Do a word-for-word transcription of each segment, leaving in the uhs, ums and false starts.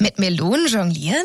Mit Melonen jonglieren?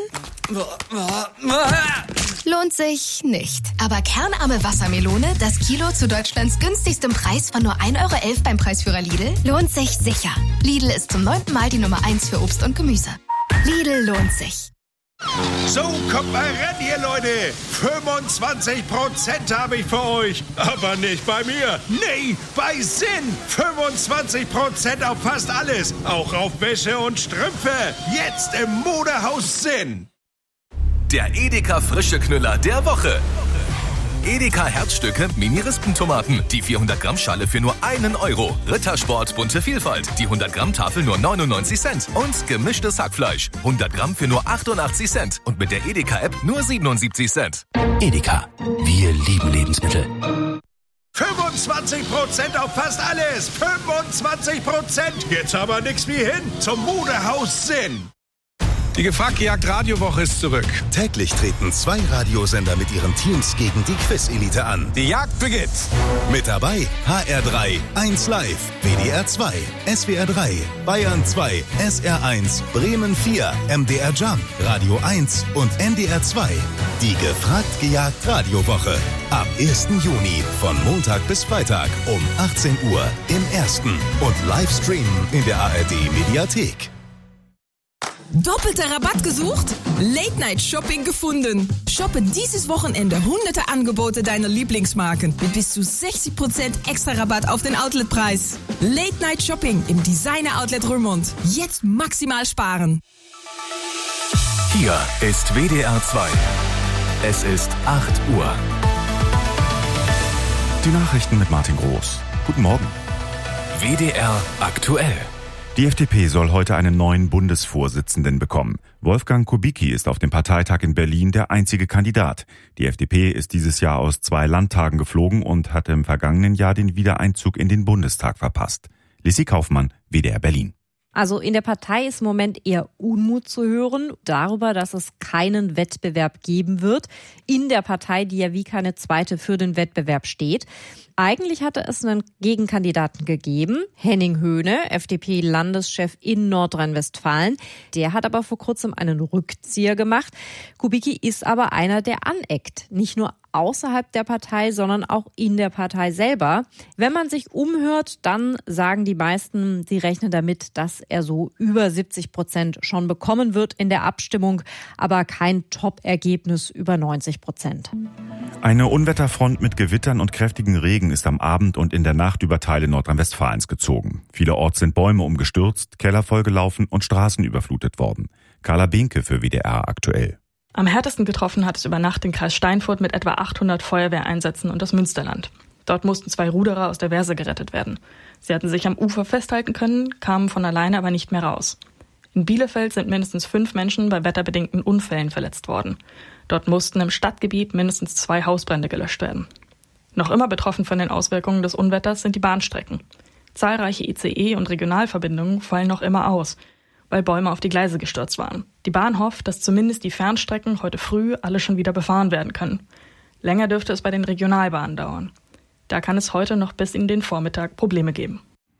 Lohnt sich nicht. Aber kernarme Wassermelone, das Kilo zu Deutschlands günstigstem Preis von nur ein Euro elf beim Preisführer Lidl, lohnt sich sicher. Lidl ist zum neunten Mal die Nummer eins für Obst und Gemüse. Lidl lohnt sich. So, kommt mal ran hier, Leute. fünfundzwanzig Prozent habe ich für euch. Aber nicht bei mir. Nee, bei Sinn. fünfundzwanzig Prozent auf fast alles. Auch auf Wäsche und Strümpfe. Jetzt im Modehaus Sinn. Der Edeka frische Knüller der Woche. Edeka Herzstücke Mini-Rispentomaten. Die vierhundert Gramm Schale für nur einen Euro. Rittersport bunte Vielfalt. Die hundert Gramm Tafel nur neunundneunzig Cent. Und gemischtes Hackfleisch. hundert Gramm für nur achtundachtzig Cent. Und mit der Edeka-App nur siebenundsiebzig Cent. Edeka. Wir lieben Lebensmittel. fünfundzwanzig Prozent auf fast alles. fünfundzwanzig Prozent. Jetzt aber nix wie hin zum Modehaus Sinn. Die Gefragt-Gejagt Radiowoche ist zurück. Täglich treten zwei Radiosender mit ihren Teams gegen die Quiz-Elite an. Die Jagd beginnt. Mit dabei H R drei, eins Live, W D R zwei, S W R drei, Bayern zwei, S R eins, Bremen vier, M D R Jump, Radio eins und N D R zwei. Die Gefragt-Gejagt Radiowoche. Ab ersten Juni von Montag bis Freitag um achtzehn Uhr im Ersten und Livestream in der A R D-Mediathek. Doppelter Rabatt gesucht? Late-Night-Shopping gefunden. Shoppe dieses Wochenende hunderte Angebote deiner Lieblingsmarken mit bis zu sechzig Prozent extra Rabatt auf den Outletpreis. Late-Night-Shopping im Designer-Outlet Römond. Jetzt maximal sparen. Hier ist W D R zwei. Es ist acht Uhr. Die Nachrichten mit Martin Groß. Guten Morgen. W D R aktuell. Die F D P soll heute einen neuen Bundesvorsitzenden bekommen. Wolfgang Kubicki ist auf dem Parteitag in Berlin der einzige Kandidat. Die F D P ist dieses Jahr aus zwei Landtagen geflogen und hatte im vergangenen Jahr den Wiedereinzug in den Bundestag verpasst. Lissy Kaufmann, W D R Berlin. Also in der Partei ist im Moment eher Unmut zu hören darüber, dass es keinen Wettbewerb geben wird. In der Partei, die ja wie keine zweite für den Wettbewerb steht. Eigentlich hatte es einen Gegenkandidaten gegeben, Henning Höhne, F D P-Landeschef in Nordrhein-Westfalen. Der hat aber vor kurzem einen Rückzieher gemacht. Kubicki ist aber einer, der aneckt. Nicht nur außerhalb der Partei, sondern auch in der Partei selber. Wenn man sich umhört, dann sagen die meisten, sie rechnen damit, dass er so über siebzig Prozent schon bekommen wird in der Abstimmung, aber kein Top-Ergebnis über neunzig Prozent. Eine Unwetterfront mit Gewittern und kräftigen Regen ist am Abend und in der Nacht über Teile Nordrhein-Westfalens gezogen. Vielerorts sind Bäume umgestürzt, Keller vollgelaufen und Straßen überflutet worden. Carla Behnke für W D R aktuell. Am härtesten getroffen hat es über Nacht den Kreis Steinfurt mit etwa achthundert Feuerwehreinsätzen und das Münsterland. Dort mussten zwei Ruderer aus der Wehrse gerettet werden. Sie hatten sich am Ufer festhalten können, kamen von alleine aber nicht mehr raus. In Bielefeld sind mindestens fünf Menschen bei wetterbedingten Unfällen verletzt worden. Dort mussten im Stadtgebiet mindestens zwei Hausbrände gelöscht werden. Noch immer betroffen von den Auswirkungen des Unwetters sind die Bahnstrecken. Zahlreiche I C E- und Regionalverbindungen fallen noch immer aus, weil Bäume auf die Gleise gestürzt waren. Die Bahn hofft, dass zumindest die Fernstrecken heute früh alle schon wieder befahren werden können. Länger dürfte es bei den Regionalbahnen dauern. Da kann es heute noch bis in den Vormittag Probleme geben.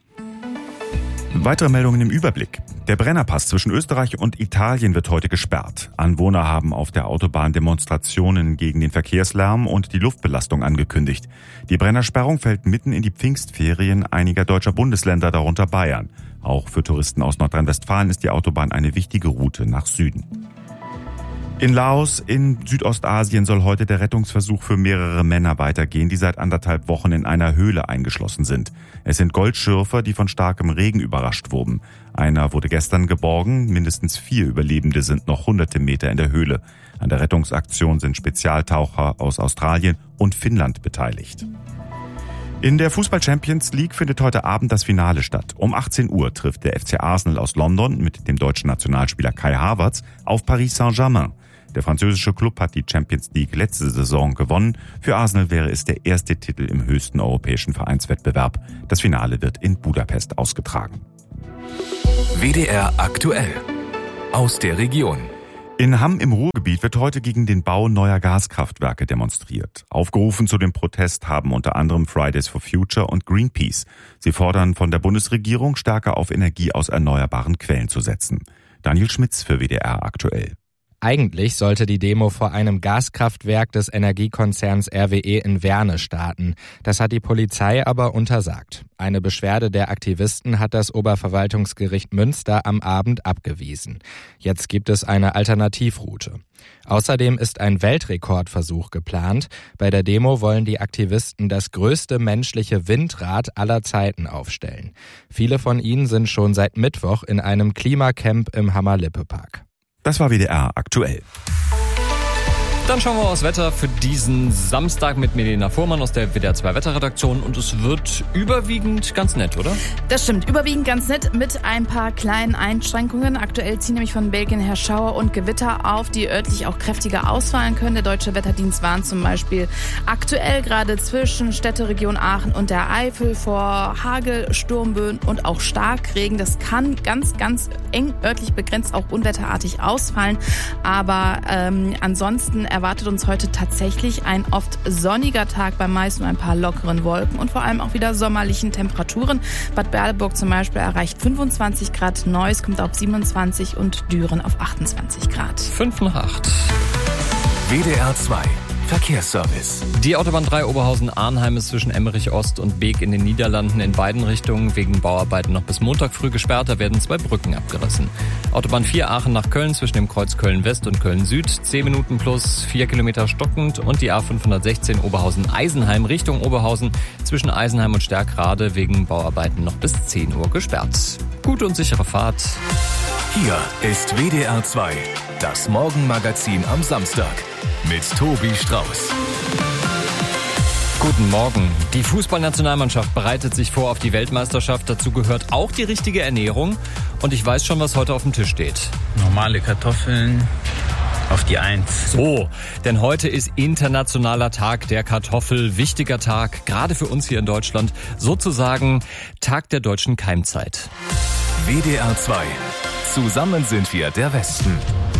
Weitere Meldungen im Überblick. Der Brennerpass zwischen Österreich und Italien wird heute gesperrt. Anwohner haben auf der Autobahn Demonstrationen gegen den Verkehrslärm und die Luftbelastung angekündigt. Die Brennersperrung fällt mitten in die Pfingstferien einiger deutscher Bundesländer, darunter Bayern. Auch für Touristen aus Nordrhein-Westfalen ist die Autobahn eine wichtige Route nach Süden. In Laos in Südostasien soll heute der Rettungsversuch für mehrere Männer weitergehen, die seit anderthalb Wochen in einer Höhle eingeschlossen sind. Es sind Goldschürfer, die von starkem Regen überrascht wurden. Einer wurde gestern geborgen, mindestens vier Überlebende sind noch hunderte Meter in der Höhle. An der Rettungsaktion sind Spezialtaucher aus Australien und Finnland beteiligt. In der Fußball-Champions League findet heute Abend das Finale statt. Um achtzehn Uhr trifft der F C Arsenal aus London mit dem deutschen Nationalspieler Kai Havertz auf Paris Saint-Germain. Der französische Club hat die Champions League letzte Saison gewonnen. Für Arsenal wäre es der erste Titel im höchsten europäischen Vereinswettbewerb. Das Finale wird in Budapest ausgetragen. W D R aktuell. Aus der Region. In Hamm im Ruhrgebiet wird heute gegen den Bau neuer Gaskraftwerke demonstriert. Aufgerufen zu dem Protest haben unter anderem Fridays for Future und Greenpeace. Sie fordern von der Bundesregierung, stärker auf Energie aus erneuerbaren Quellen zu setzen. Daniel Schmitz für W D R aktuell. Eigentlich sollte die Demo vor einem Gaskraftwerk des Energiekonzerns R W E in Werne starten. Das hat die Polizei aber untersagt. Eine Beschwerde der Aktivisten hat das Oberverwaltungsgericht Münster am Abend abgewiesen. Jetzt gibt es eine Alternativroute. Außerdem ist ein Weltrekordversuch geplant. Bei der Demo wollen die Aktivisten das größte menschliche Windrad aller Zeiten aufstellen. Viele von ihnen sind schon seit Mittwoch in einem Klimacamp im Hammer-Lippe-Park. Das war W D R aktuell. Dann schauen wir aufs Wetter für diesen Samstag mit Melina Fuhrmann aus der W D R zwei Wetterredaktion. Und es wird überwiegend ganz nett, oder? Das stimmt, überwiegend ganz nett mit ein paar kleinen Einschränkungen. Aktuell ziehen nämlich von Belgien her Schauer und Gewitter auf, die örtlich auch kräftiger ausfallen können. Der Deutsche Wetterdienst warnt zum Beispiel aktuell gerade zwischen Städteregion Aachen und der Eifel vor Hagel, Sturmböen und auch Starkregen. Das kann ganz, ganz eng örtlich begrenzt auch unwetterartig ausfallen. Aber ähm, ansonsten erwartet uns heute tatsächlich ein oft sonniger Tag, bei meist nur ein paar lockeren Wolken und vor allem auch wieder sommerlichen Temperaturen. Bad Berleburg zum Beispiel erreicht fünfundzwanzig Grad, Neuss kommt auf siebenundzwanzig und Düren auf achtundzwanzig Grad. fünf nach acht. W D R zwei Verkehrsservice. Die Autobahn drei Oberhausen-Arnheim ist zwischen Emmerich Ost und Beek in den Niederlanden in beiden Richtungen wegen Bauarbeiten noch bis Montag früh gesperrt. Da werden zwei Brücken abgerissen. Autobahn vier Aachen nach Köln zwischen dem Kreuz Köln-West und Köln-Süd. zehn Minuten plus vier Kilometer stockend. Und die A fünfhundertsechzehn Oberhausen-Eisenheim Richtung Oberhausen zwischen Eisenheim und Stärkrade wegen Bauarbeiten noch bis zehn Uhr gesperrt. Gute und sichere Fahrt. Hier ist W D R zwei, das Morgenmagazin am Samstag mit Tobi Strauß. Guten Morgen. Die Fußballnationalmannschaft bereitet sich vor auf die Weltmeisterschaft. Dazu gehört auch die richtige Ernährung. Und ich weiß schon, was heute auf dem Tisch steht. Normale Kartoffeln auf die Eins. So, denn heute ist internationaler Tag der Kartoffel. Wichtiger Tag, gerade für uns hier in Deutschland. Sozusagen Tag der deutschen Keimzeit. W D R zwei. Zusammen sind wir der Westen.